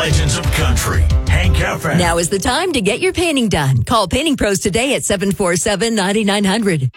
legends of country. Hank FM. Now is the time to get your painting done. Call Painting Pros today at 747-9900.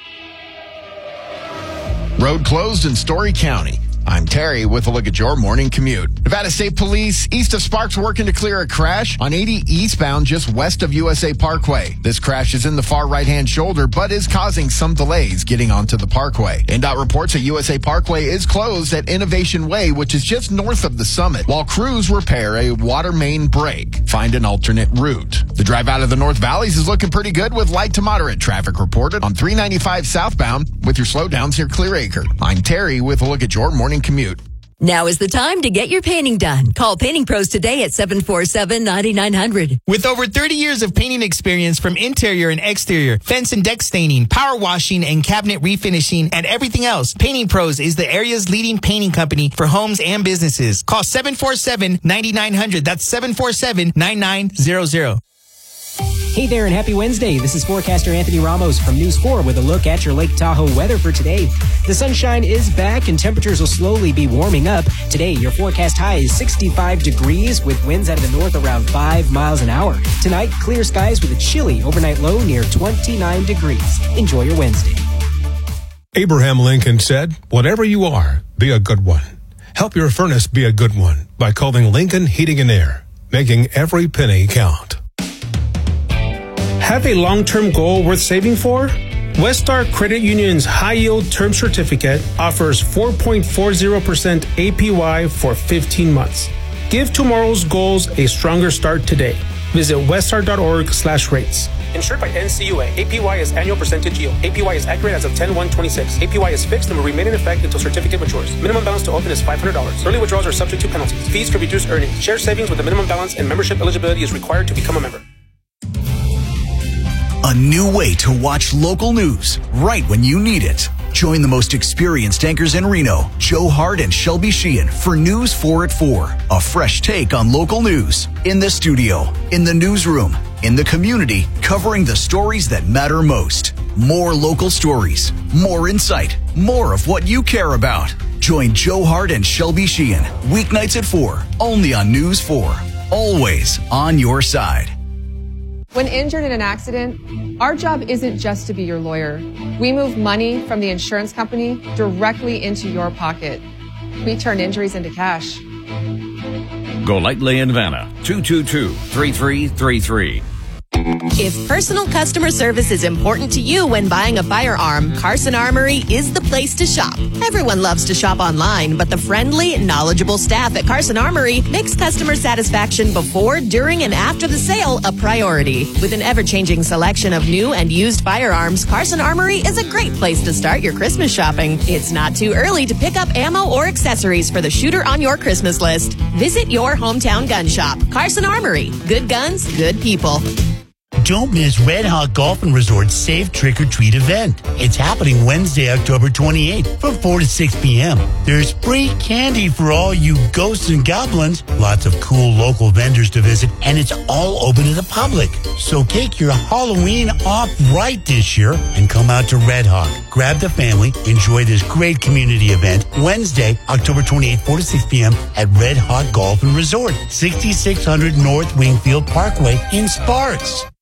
Road closed in Story County. I'm Terry with a look at your morning commute. Nevada State Police east of Sparks working to clear a crash on 80 eastbound just west of USA Parkway. This crash is in the far right-hand shoulder, but is causing some delays getting onto the parkway. NDOT reports that USA Parkway is closed at Innovation Way, which is just north of the summit, while crews repair a water main break. Find an alternate route. The drive out of the North Valleys is looking pretty good with light to moderate traffic reported on 395 southbound with your slowdowns near Clear Acre. I'm Terry with a look at your morning commute. Now is the time to get your painting done. Call Painting Pros today at 747-9900. With over 30 years of painting experience from interior and exterior, fence and deck staining, power washing, and cabinet refinishing, and everything else, Painting Pros is the area's leading painting company for homes and businesses. Call 747-9900. That's 747-9900. Hey there and happy Wednesday. This is forecaster Anthony Ramos from News 4 with a look at your Lake Tahoe weather for today. The sunshine is back and temperatures will slowly be warming up. Today, your forecast high is 65 degrees with winds out of the north around 5 miles an hour. Tonight, clear skies with a chilly overnight low near 29 degrees. Enjoy your Wednesday. Abraham Lincoln said, "Whatever you are, be a good one. Help your furnace be a good one by calling Lincoln Heating and Air, making every penny count." Have a long-term goal worth saving for? Westar Credit Union's high-yield term certificate offers 4.40% APY for 15 months. Give tomorrow's goals a stronger start today. Visit westar.org/rates. Insured by NCUA. APY is annual percentage yield. APY is accurate as of 10/1/26. APY is fixed and will remain in effect until certificate matures. Minimum balance to open is $500. Early withdrawals are subject to penalties. Fees can reduce earnings. Share savings with a minimum balance and membership eligibility is required to become a member. A new way to watch local news right when you need it. Join the most experienced anchors in Reno, Joe Hart and Shelby Sheehan, for News 4 at 4. A fresh take on local news. In the studio, in the newsroom, in the community, covering the stories that matter most. More local stories, more insight, more of what you care about. Join Joe Hart and Shelby Sheehan, weeknights at 4, only on News 4. Always on your side. When injured in an accident, our job isn't just to be your lawyer. We move money from the insurance company directly into your pocket. We turn injuries into cash. Golightly and Vanna, 222-3333. If personal customer service is important to you when buying a firearm, Carson Armory is the place to shop. Everyone loves to shop online, but the friendly, knowledgeable staff at Carson Armory makes customer satisfaction before, during, and after the sale a priority. With an ever-changing selection of new and used firearms, Carson Armory is a great place to start your Christmas shopping. It's not too early to pick up ammo or accessories for the shooter on your Christmas list. Visit your hometown gun shop. Carson Armory. Good guns, good people. Don't miss Red Hawk Golf and Resort's Safe Trick or Treat event. It's happening Wednesday, October 28th from 4 to 6 p.m. There's free candy for all you ghosts and goblins, lots of cool local vendors to visit, and it's all open to the public. So kick your Halloween off right this year and come out to Red Hawk. Grab the family, enjoy this great community event Wednesday, October 28th, 4 to 6 p.m. at Red Hawk Golf and Resort, 6600 North Wingfield Parkway in Sparks.